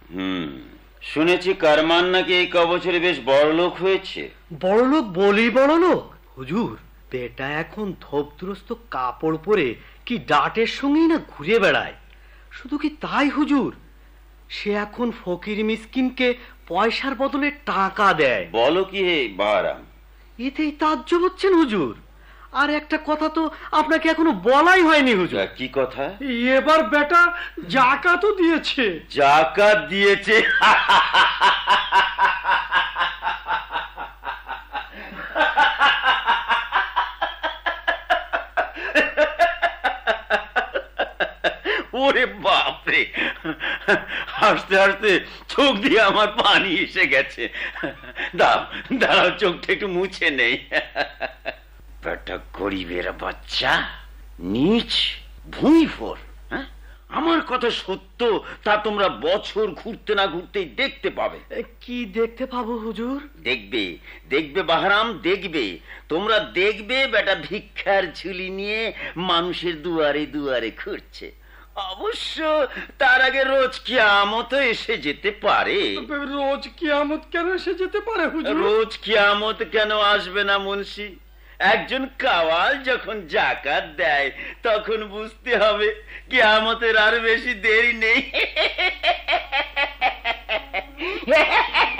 শুনেছি কারমান নাকি এই কবছরে বেশ বড়লোক হয়েছে। বড়লোক বলি বড়লোক হুজুর, বেটা এখন ধোপদুরস্ত কাপড় পরে কি ডাটের সঙ্গেই না ঘুরে বেড়ায়। শুধু কি তাই হুজুর, সে এখন ফকির মিসকিনকে পয়সার বদলে টাকা দেয়। বলো কি হে বাহারাম? এতেই তাজ্জব হচ্ছেন হুজুর। আর একটা কথা তো আপনাকে এখনো বলাই হয়নি হুজুর। কি কথা? এবার বেটা জাকাতও দিয়েছে। জাকাত দিয়েছে? ওরে বাপরে, হাসতে হাসতে চোখ দিয়ে আমার পানি এসে গেছে। দাঁড়াও, চোখটা একটু মুছে নেই। বেটা গরিবের বাচ্চা, নীচ ভুঁইফোর। আমার কথা সত্য তা তোমরা বছর ঘুরতে না ঘুরতেই দেখতে পাবে। কি দেখতে পাবো হুজুর? দেখবে বাহারাম, দেখবে। তোমরা দেখবে বেটা ভিক্ষার ঝুলি নিয়ে মানুষের দুয়ারে দুয়ারে ঘুরছে। অবশ্য তার আগে রোজ কিয়ামত এসে যেতে পারে। রোজ কিয়ামত কেন এসে যেতে পারে হুজুর? রোজ কিয়ামত কেন আসবে না মুন্সি? একজন কাওয়াল যখন জাকাত দেয় তখন বুঝতে হবে কিয়ামতের আর বেশি দেরি নেই।